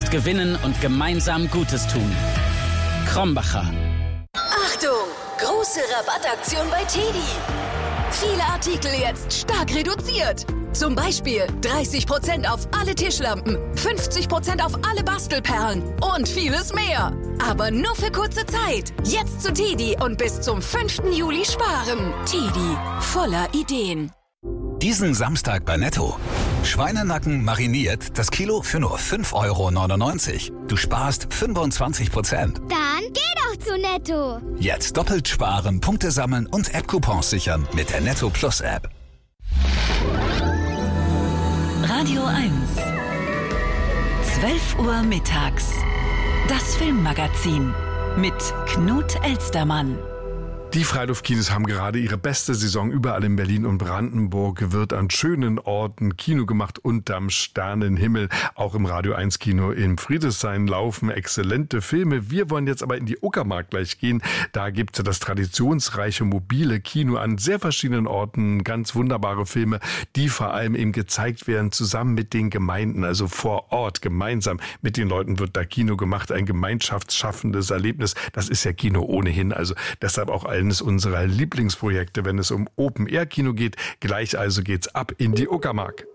Jetzt gewinnen und gemeinsam Gutes tun. Krombacher. Achtung! Große Rabattaktion bei TEDi. Viele Artikel jetzt stark reduziert. Zum Beispiel 30% auf alle Tischlampen, 50% auf alle Bastelperlen und vieles mehr. Aber nur für kurze Zeit. Jetzt zu TEDi und bis zum 5. Juli sparen. TEDi, voller Ideen. Diesen Samstag bei Netto. Schweinenacken mariniert, das Kilo für nur 5,99 €. Du sparst 25%. Dann geh doch zu Netto. Jetzt doppelt sparen, Punkte sammeln und App-Coupons sichern mit der Netto Plus App. Radio 1. 12 Uhr mittags. Das Filmmagazin mit Knut Elstermann. Die Freiluftkinos haben gerade ihre beste Saison. Überall in Berlin und Brandenburg wird an schönen Orten Kino gemacht, unterm Sternenhimmel. Auch im Radio 1 Kino in Friedrichshain laufen exzellente Filme. Wir wollen jetzt aber in die Uckermark gleich gehen. Da gibt es das traditionsreiche mobile Kino an sehr verschiedenen Orten. Ganz wunderbare Filme, die vor allem eben gezeigt werden, zusammen mit den Gemeinden, also vor Ort, gemeinsam mit den Leuten wird da Kino gemacht. Ein gemeinschaftsschaffendes Erlebnis. Das ist ja Kino ohnehin. Also deshalb auch eines unserer Lieblingsprojekte, wenn es um Open-Air-Kino geht. Gleich also geht's ab in die Uckermark.